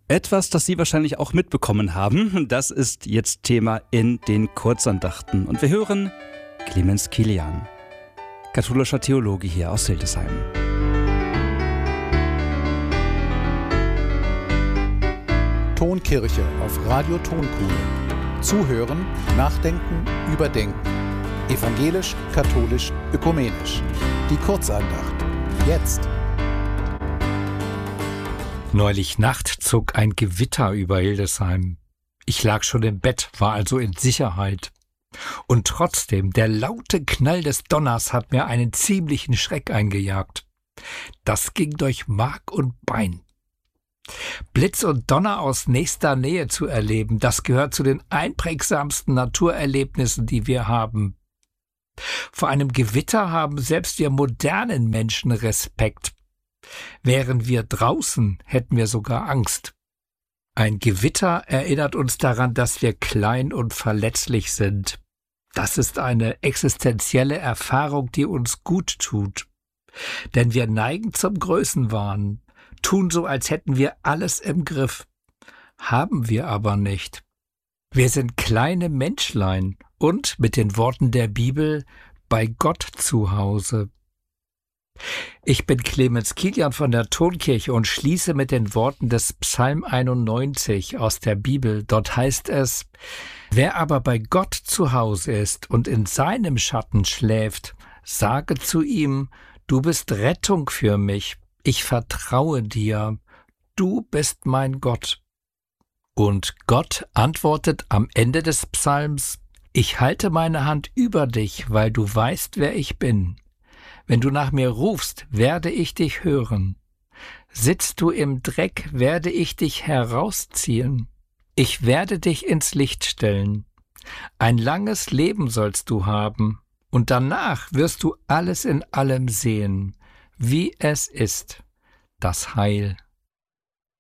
Etwas, das Sie wahrscheinlich auch mitbekommen haben, das ist jetzt Thema in den Kurzandachten. Und wir hören Clemens Kilian, katholischer Theologe hier aus Hildesheim. Tonkirche auf Radio Tonkuhle. Zuhören, nachdenken, überdenken. Evangelisch, katholisch, ökumenisch. Die Kurzandacht. Jetzt. Neulich Nacht zog ein Gewitter über Hildesheim. Ich lag schon im Bett, war also in Sicherheit. Und trotzdem, der laute Knall des Donners hat mir einen ziemlichen Schreck eingejagt. Das ging durch Mark und Bein. Blitz und Donner aus nächster Nähe zu erleben, das gehört zu den einprägsamsten Naturerlebnissen, die wir haben. Vor einem Gewitter haben selbst wir modernen Menschen Respekt. Wären wir draußen, hätten wir sogar Angst. Ein Gewitter erinnert uns daran, dass wir klein und verletzlich sind. Das ist eine existenzielle Erfahrung, die uns gut tut. Denn wir neigen zum Größenwahn, tun so, als hätten wir alles im Griff. Haben wir aber nicht. Wir sind kleine Menschlein und, mit den Worten der Bibel, bei Gott zu Hause. Ich bin Clemens Kilian von der Tonkirche und schließe mit den Worten des Psalm 91 aus der Bibel. Dort heißt es: Wer aber bei Gott zu Hause ist und in seinem Schatten schläft, sage zu ihm: Du bist Rettung für mich, ich vertraue dir, du bist mein Gott. Und Gott antwortet am Ende des Psalms: Ich halte meine Hand über dich, weil du weißt, wer ich bin. Wenn du nach mir rufst, werde ich dich hören. Sitzt du im Dreck, werde ich dich herausziehen. Ich werde dich ins Licht stellen. Ein langes Leben sollst du haben, und danach wirst du alles in allem sehen, wie es ist, das Heil.